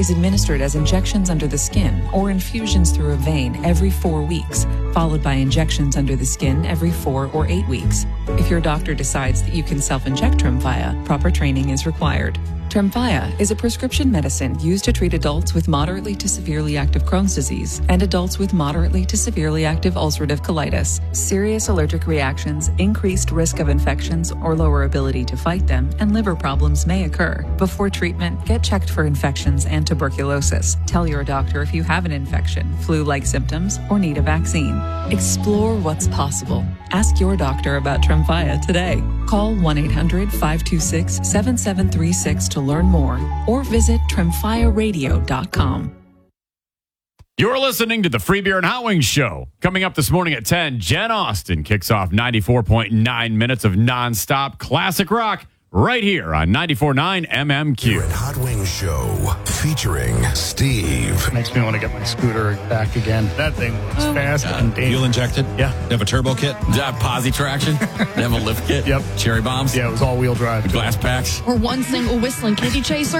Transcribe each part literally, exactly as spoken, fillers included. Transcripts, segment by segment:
is administered as injections under the skin or infusions through a vein every four weeks, followed by injections under the skin every four or eight weeks. If your doctor decides that you can self-inject Tremfya, proper training is required. Tremfya is a prescription medicine used to treat adults with moderately to severely active Crohn's disease and adults with moderately to severely active ulcerative colitis. Serious allergic reactions, increased risk of infections or lower ability to fight them, and liver problems may occur. Before treatment, get checked for infections and tuberculosis. Tell your doctor if you have an infection, flu-like symptoms, or need a vaccine. Explore what's possible. Ask your doctor about Tremfya today. Call one eight hundred five two six seven seven three six to learn more or visit tremfya radio dot com. You're listening to the Free Beer and Hot Wings Show. Coming up this morning at ten, Jen Austen kicks off ninety-four point nine minutes of nonstop classic rock right here on ninety-four point nine M M Q. Beer and Hot Wings Show featuring Steve. Makes me want to get my scooter back again. That thing was oh fast and dangerous. Fuel injected? Yeah. They have a turbo kit? Did I have posi traction? They have a lift kit? Yep. Cherry bombs? Yeah, it was all-wheel drive. Glass packs? Or one single whistling kitty chaser?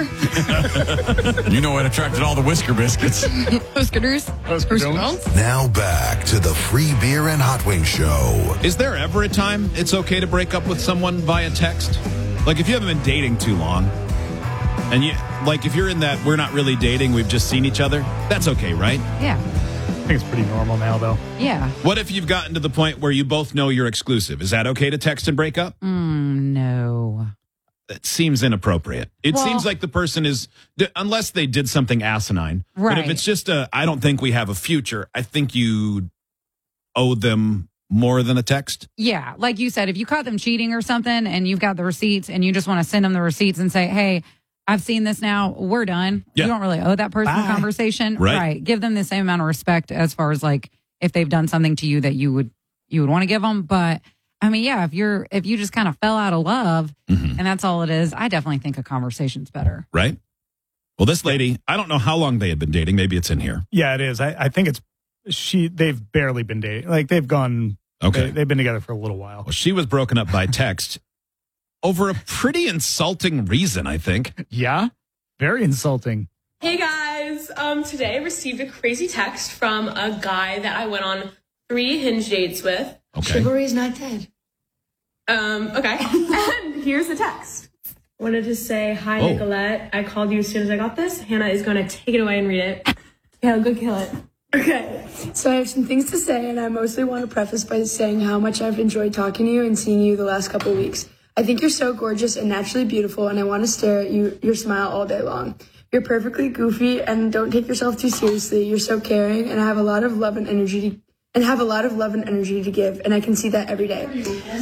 You know what attracted all the Whisker Biscuits? Whiskerers? Whisker Jones. Now back to the Free Beer and Hot Wings Show. Is there ever a time it's okay to break up with someone via text? Like, if you haven't been dating too long, and you, like, if you're in that we're not really dating, we've just seen each other, that's okay, right? Yeah. I think it's pretty normal now, though. Yeah. What if you've gotten to the point where you both know you're exclusive? Is that okay to text and break up? Mm, no. That seems inappropriate. It Well- seems like the person is, unless they did something asinine. But Right. if it's just a, I don't think we have a future, I think you owe them more than a text. Yeah. Like you said, if you caught them cheating or something and you've got the receipts and you just want to send them the receipts and say, hey, I've seen this now, we're done. Yeah. You don't really owe that person a conversation. Right. Give them the same amount of respect as far as like if they've done something to you that you would you would want to give them. But I mean, yeah, if you're if you just kind of fell out of love Mm-hmm. and that's all it is, I definitely think a conversation's better. Right? Well, this lady, I don't know how long they had been dating. Maybe it's in here. Yeah, it is. I, I think it's she. They've barely been dating. Like they've gone. Okay. They, they've been together for a little while. Well, she was broken up by text over a pretty insulting reason, I think. Yeah, very insulting. Hey guys, um, today I received a crazy text from a guy that I went on three Hinge dates with. Okay. Chivalry is not dead. Um, okay. And here's the text. Wanted to say, hi, Whoa. Nicolette. I called you as soon as I got this. Hannah is going to take it away and read it. Yeah, go kill it. Okay, so I have some things to say, and I mostly want to preface by saying how much I've enjoyed talking to you and seeing you the last couple of weeks. I think you're so gorgeous and naturally beautiful, and I want to stare at you, your smile all day long. You're perfectly goofy, and don't take yourself too seriously. You're so caring, and I have a lot of love and energy to, and have a lot of love and energy to give, and I can see that every day.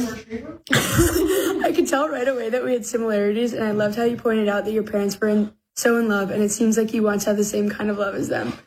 I could tell right away that we had similarities, and I loved how you pointed out that your parents were in, so in love, and it seems like you want to have the same kind of love as them.